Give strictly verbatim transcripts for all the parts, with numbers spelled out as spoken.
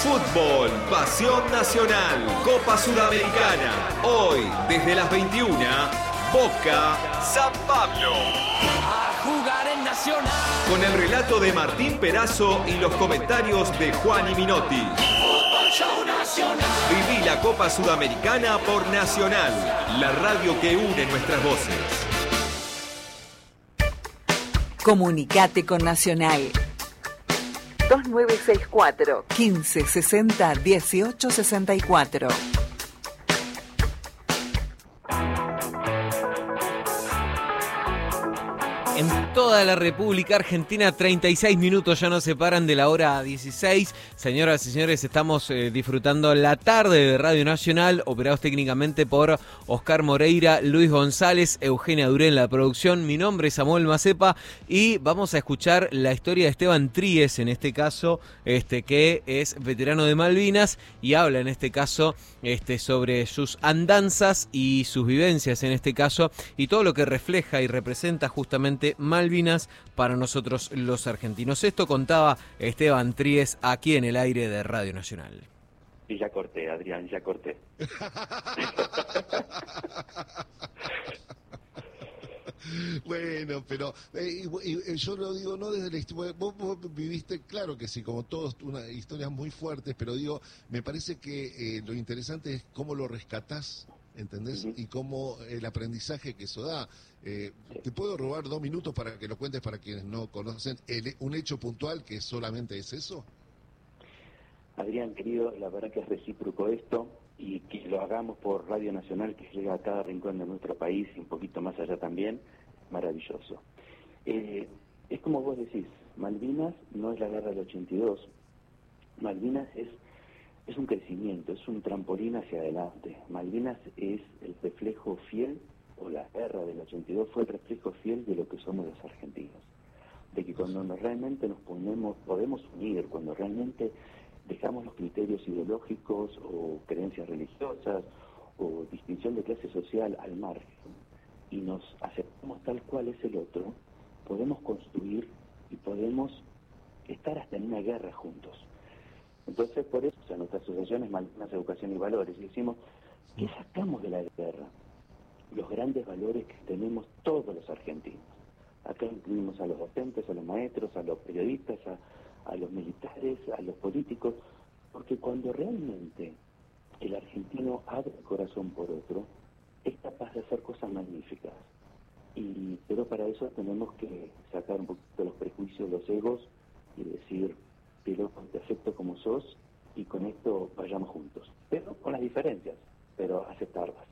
Fútbol, pasión nacional, Copa Sudamericana. Hoy, desde las veintiuna, Boca, San Pablo. A jugar en Nacional. Con el relato de Martín Perazo y los comentarios de Juan y Minotti. Fútbol Show Nacional. Viví la Copa Sudamericana por Nacional, la radio que une nuestras voces. Comunicate con Nacional. dos nueve seis cuatro, quince sesenta, dieciocho sesenta y cuatro. En toda la República Argentina, treinta y seis minutos ya nos separan de la hora dieciséis. Señoras y señores, estamos eh, disfrutando la tarde de Radio Nacional, operados técnicamente por Oscar Moreira, Luis González, Eugenia Duré en la producción. Mi nombre es Samuel Macepa y vamos a escuchar la historia de Esteban Tríez, en este caso, este que es veterano de Malvinas y habla en este caso este, sobre sus andanzas y sus vivencias en este caso y todo lo que refleja y representa justamente Malvinas para nosotros los argentinos. Esto contaba Esteban Tríez aquí en el aire de Radio Nacional. Y ya corté, Adrián, ya corté. Bueno, pero eh, y, y, yo lo digo no desde la historia, vos, vos viviste, claro que sí, como todos, una, historias muy fuertes, pero digo, me parece que eh, lo interesante es cómo lo rescatás, ¿entendés? Uh-huh. Y cómo el aprendizaje que eso da. Eh, ¿Te puedo robar dos minutos para que lo cuentes para quienes no conocen el, un hecho puntual que solamente es eso? Adrián, querido, la verdad que es recíproco esto y que lo hagamos por Radio Nacional, que llega a cada rincón de nuestro país y un poquito más allá también, maravilloso. Eh, es como vos decís, Malvinas no es la guerra del ochenta y dos, Malvinas es, es un crecimiento, es un trampolín hacia adelante. Malvinas es el reflejo fiel, o la guerra del ochenta y dos fue el reflejo fiel de lo que somos los argentinos. De que cuando nos, realmente nos ponemos, podemos unir, cuando realmente dejamos los criterios ideológicos o creencias religiosas o distinción de clase social al margen y nos aceptamos tal cual es el otro, podemos construir y podemos estar hasta en una guerra juntos. Entonces, por eso, o sea, nuestra asociación es Malvinas, Educación y Valores, y decimos, ¿qué sacamos de la guerra? Los grandes valores que tenemos todos los argentinos. Acá incluimos a los docentes, a los maestros, a los periodistas, a, a los militares, a los políticos, porque cuando realmente el argentino abre el corazón por otro, es capaz de hacer cosas magníficas. Y, pero para eso tenemos que sacar un poquito los prejuicios, los egos, y decir, pero te acepto como sos, y con esto vayamos juntos. Pero con las diferencias, pero aceptarlas.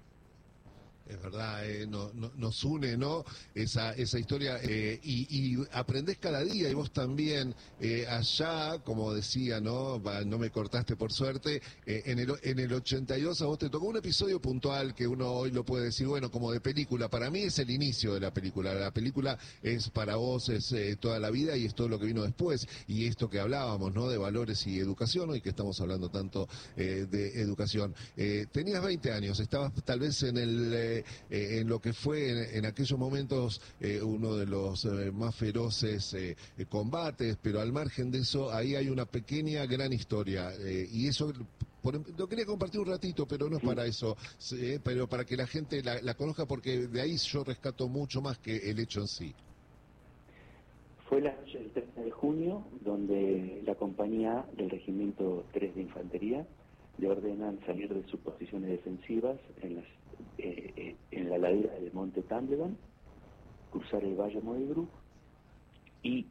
Es verdad, eh, no, no, nos une, ¿no? Esa esa historia eh, y, y aprendés cada día y vos también eh, allá, como decía, ¿no? Va, no me cortaste por suerte. Eh, en el en el ochenta y dos a vos te tocó un episodio puntual que uno hoy lo puede decir, bueno, como de película. Para mí es el inicio de la película. La película es para vos es eh, toda la vida y es todo lo que vino después y esto que hablábamos, ¿no? De valores y educación, hoy que estamos hablando tanto eh, de educación. Eh, tenías veinte años, estabas tal vez en el eh, Eh, en lo que fue en, en aquellos momentos eh, uno de los eh, más feroces eh, eh, combates, pero al margen de eso, ahí hay una pequeña, gran historia, eh, y eso por, lo quería compartir un ratito, pero no es para eso, eh, pero para que la gente la, la conozca, porque de ahí yo rescato mucho más que el hecho en sí. Fue la noche del treinta de junio, donde la compañía del Regimiento tres de Infantería le ordenan salir de sus posiciones defensivas en las Eh, eh, en la ladera del Monte Tambleban, cruzar el Valle Moegru y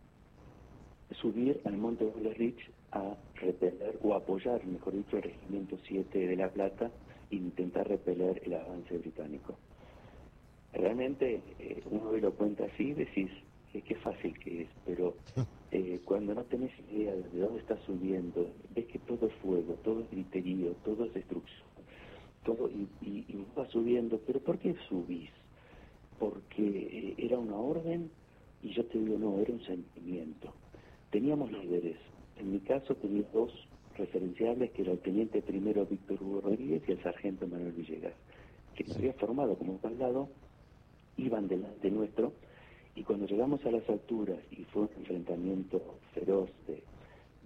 subir al Monte Ridge a repeler o apoyar, mejor dicho, el Regimiento siete de La Plata e intentar repeler el avance británico. Realmente, eh, uno hoy lo cuenta así, decís, eh, qué fácil que es, pero eh, cuando no tenés idea de dónde estás subiendo, ves que todo es fuego, todo es griterío, todo es destrucción, todo y, y, y va subiendo. ¿Pero por qué subís? Porque eh, era una orden, y yo te digo, no, era un sentimiento. Teníamos líderes. En mi caso tenía dos referenciables, que era el teniente primero Víctor Hugo Rodríguez y el sargento Manuel Villegas, que me había formado como soldado, iban delante nuestro, y cuando llegamos a las alturas y fue un enfrentamiento feroz de,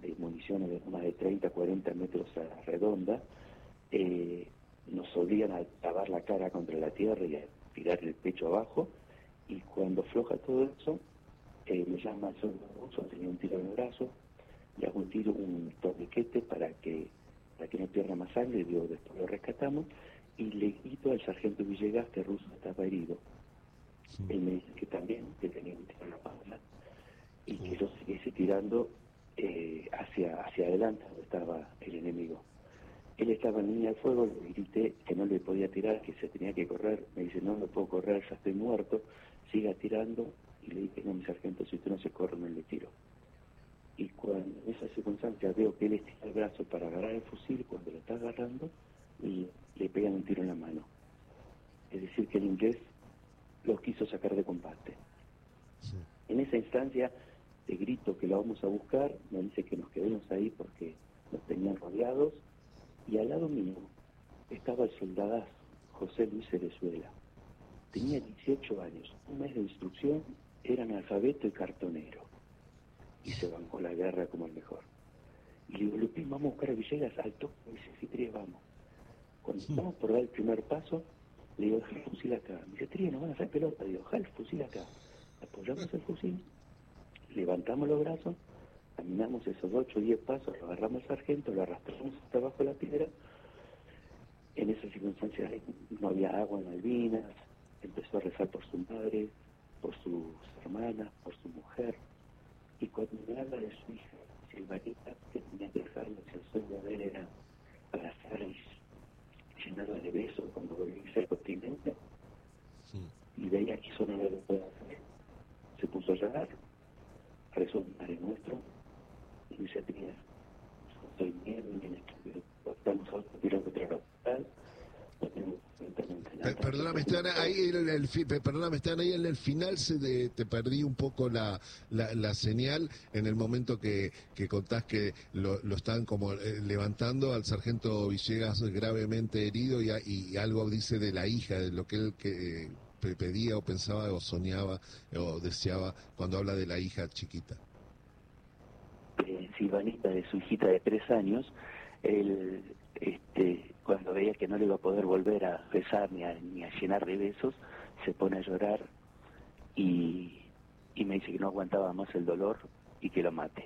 de municiones de más de treinta, cuarenta metros a redonda, eh, nos obligan a lavar la cara contra la tierra y a tirar el pecho abajo, y cuando afloja todo eso, eh, me llama el soldado ruso, tenía un tiro en el brazo, le hago un tiro, un torniquete para que para que no pierda más sangre, digo, después lo rescatamos, y le grito al sargento Villegas que ruso estaba herido. Sí. Él me dice que también, que tenía un tiro en la espalda, y que yo siguiese tirando eh, hacia, hacia adelante donde estaba el enemigo. Él estaba en línea de fuego, le grité que no le podía tirar, que se tenía que correr. Me dice, no, no puedo correr, ya estoy muerto, siga tirando. Y le dije, no, mi sargento, si usted no se corre, no le tiro. Y cuando en esa circunstancia veo que él estira el brazo para agarrar el fusil, cuando lo está agarrando, y le pegan un tiro en la mano. Es decir, que el inglés lo quiso sacar de combate. Sí. En esa instancia, le grito que lo vamos a buscar, me dice que nos quedemos ahí porque nos tenían rodeados, y al lado mío estaba el soldadazo José Luis Cerezuela. Tenía dieciocho años, un mes de instrucción, era analfabeto y cartonero, y se bancó la guerra como el mejor. Y le digo, Lupín, vamos a buscar a Villegas, al toque. Me dice, sí, Trías, vamos. Cuando sí. estamos por dar el primer paso, le digo, deja el fusil acá. Me dice, Trías, nos van a hacer pelota. Digo, deja el fusil acá. Apoyamos el fusil, levantamos los brazos, caminamos esos ocho o diez pasos, lo agarramos al sargento, lo arrastramos hasta abajo de la piedra. En esas circunstancias no había agua en Malvinas, empezó a rezar por su madre, por sus hermanas, por su mujer, y cuando me habla de su hija, Silvanita, que tenía que dejarlo, si el sueño de él era abrazarla y llenarla de besos cuando volviese al continente, sí. y veía que eso no lo podía hacer. Se puso a llorar, rezó un Padre Nuestro, y me decía, Trías, soy miedo, estamos a otro kilómetro de la hospital, no tenemos absolutamente nada. Perdóname, Esteban, ahí en el, el, perdóname, Esteban, ahí en el final se de, te perdí un poco la, la, la señal en el momento que, que contás que lo, lo están como eh, levantando al sargento Villegas gravemente herido y, y algo dice de la hija, de lo que él que, eh, pedía o pensaba o soñaba o deseaba cuando habla de la hija chiquita. Eh, Silvanita, de su hijita de tres años, él, este, cuando veía que no le iba a poder volver a besar ni a, ni a llenar de besos, se pone a llorar y, y me dice que no aguantaba más el dolor y que lo mate.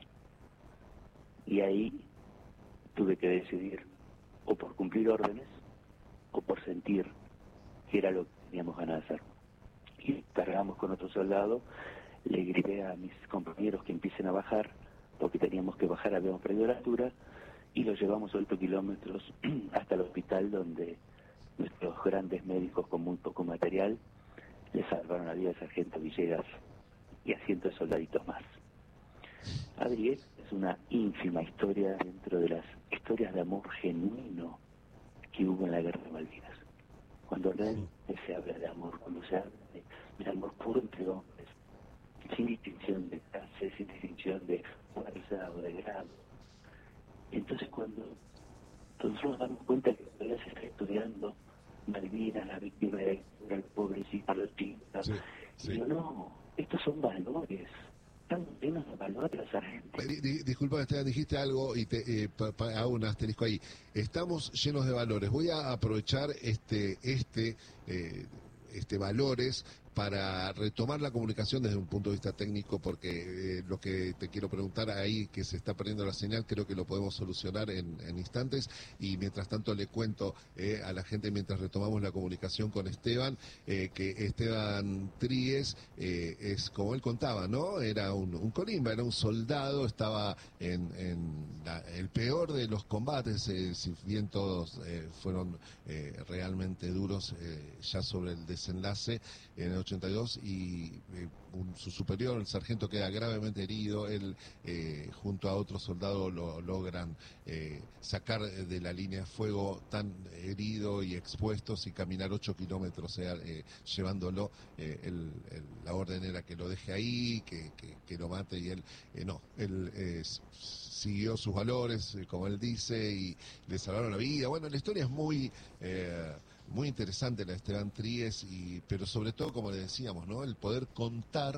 Y ahí tuve que decidir o por cumplir órdenes o por sentir que era lo que teníamos ganas de hacer. Y cargamos con otro soldado, le grité a mis compañeros que empiecen a bajar, porque teníamos que bajar, habíamos perdido la altura, y lo llevamos ocho kilómetros hasta el hospital, donde nuestros grandes médicos con muy poco material le salvaron la vida al sargento Villegas y a cientos de soldaditos más. Adri, es una ínfima historia dentro de las historias de amor genuino que hubo en la Guerra de Malvinas. Cuando realmente se habla de amor, cuando se habla de, de amor puro entre hombres, sin distinción de clase, sin distinción de fuerza o de grado. Entonces cuando nosotros nos damos cuenta que todavía se está estudiando Malvinas, la víctima de la guerra, el pobrecito, los chicos, sí, sí. Digo, no, estos son valores, están llenos de valores esa gente. Di, disculpa, Esteban, dijiste algo y te eh, pa, pa, hago un asterisco ahí. Estamos llenos de valores. Voy a aprovechar este, este, eh, este valores para retomar la comunicación desde un punto de vista técnico, porque eh, lo que te quiero preguntar ahí, que se está perdiendo la señal, creo que lo podemos solucionar en, en instantes, y mientras tanto le cuento eh, a la gente, mientras retomamos la comunicación con Esteban, eh, que Esteban Trías eh, es, como él contaba, ¿no? Era un, un colimba, era un soldado, estaba en, en la, el peor de los combates, eh, si bien todos eh, fueron eh, realmente duros, eh, ya sobre el desenlace, en el ochenta y dos, y eh, un, su superior, el sargento, queda gravemente herido. Él eh, junto a otros soldados lo logran eh, sacar de la línea de fuego, tan herido y expuestos, y caminar ocho kilómetros, eh, eh, llevándolo. Eh, el, el, la orden era que lo deje ahí, que, que, que lo mate, y él eh, no, él eh, siguió sus valores, eh, como él dice, y le salvaron la vida. Bueno, la historia es muy... Eh, muy interesante la de Esteban Trías, y pero sobre todo, como le decíamos, ¿no? El poder contar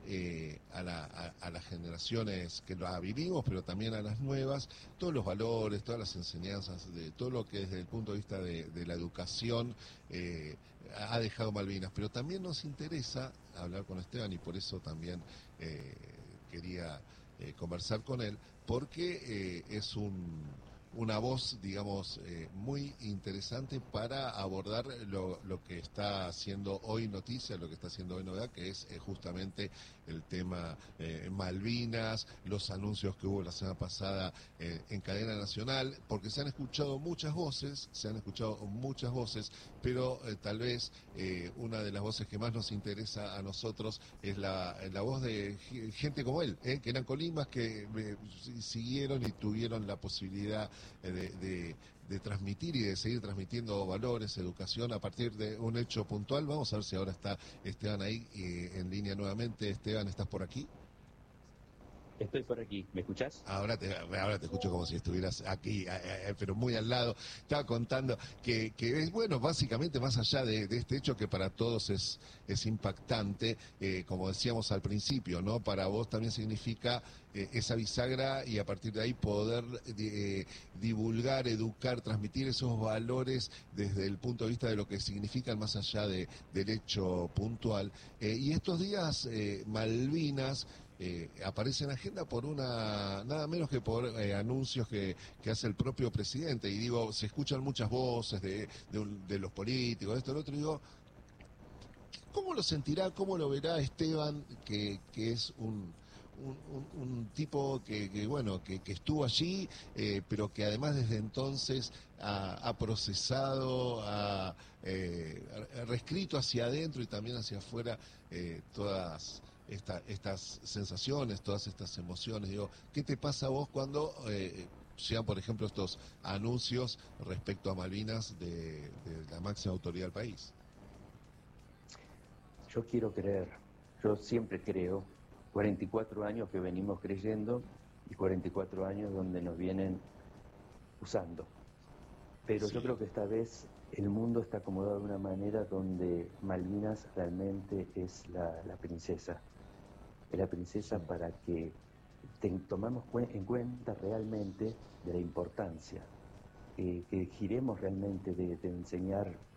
eh, a, la, a, a las generaciones que la vivimos, pero también a las nuevas, todos los valores, todas las enseñanzas, de todo lo que desde el punto de vista de, de la educación eh, ha dejado Malvinas. Pero también nos interesa hablar con Esteban y por eso también eh, quería eh, conversar con él, porque eh, es un... una voz, digamos, eh, muy interesante para abordar lo, lo que está haciendo hoy noticia, lo que está haciendo hoy novedad, que es eh, justamente el tema eh, Malvinas, los anuncios que hubo la semana pasada eh, en cadena nacional, porque se han escuchado muchas voces, se han escuchado muchas voces, pero eh, tal vez eh, una de las voces que más nos interesa a nosotros es la, la voz de gente como él, eh, que eran colimas, que eh, siguieron y tuvieron la posibilidad De, de, de transmitir y de seguir transmitiendo valores, educación a partir de un hecho puntual. Vamos a ver si ahora está Esteban ahí eh, en línea nuevamente. Esteban, ¿estás por aquí? Estoy por aquí, ¿me escuchás? Ahora te, ahora te escucho como si estuvieras aquí, eh, eh, pero muy al lado. Estaba contando que, que es, bueno, básicamente más allá de, de este hecho que para todos es, es impactante, eh, como decíamos al principio, ¿no? Para vos también significa eh, esa bisagra y a partir de ahí poder eh, divulgar, educar, transmitir esos valores desde el punto de vista de lo que significan más allá de, del hecho puntual. Eh, y estos días, eh, Malvinas... Eh, aparece en agenda por una nada menos que por eh, anuncios que, que hace el propio presidente, y digo, se escuchan muchas voces de, de, un, de los políticos, de esto, lo otro, y digo, ¿cómo lo sentirá, cómo lo verá Esteban, que, que es un, un, un, un tipo que, que bueno, que, que estuvo allí, eh, pero que además desde entonces ha, ha procesado, ha eh, reescrito hacia adentro y también hacia afuera eh, todas Esta, estas sensaciones, todas estas emociones? Digo, ¿qué te pasa a vos cuando eh, llegan, por ejemplo, estos anuncios respecto a Malvinas de, de la máxima autoridad del país? Yo quiero creer, yo siempre creo, cuarenta y cuatro años que venimos creyendo y cuarenta y cuatro años donde nos vienen usando. Pero sí, yo creo que esta vez el mundo está acomodado de una manera donde Malvinas realmente es la, la princesa. Es la princesa para que te, tomamos en cuenta realmente de la importancia, eh, que giremos realmente de, de enseñar